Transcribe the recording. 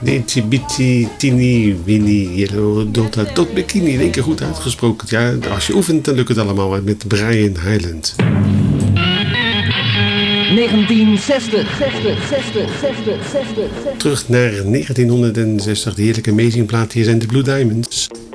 Itsy Bitsy Teeny Winnie Yellow Dot Dot Bikini. In één keer goed uitgesproken. Ja, als je oefent dan lukt het allemaal met Brian Hyland. 1960. Terug naar 1960, de heerlijke amazing plaat. Hier zijn de Blue Diamonds.